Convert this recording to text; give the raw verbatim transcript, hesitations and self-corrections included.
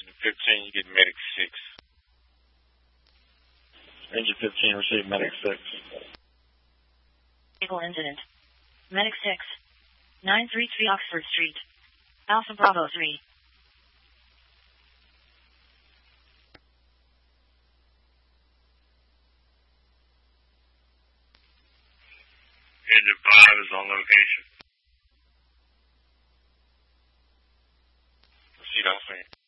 Engine fifteen, you get medic six. Engine fifteen, receive medic six. Vehicle incident. Medic six. nine three three Oxford Street. Alpha Bravo three. Engine five is on location. Proceed on scene.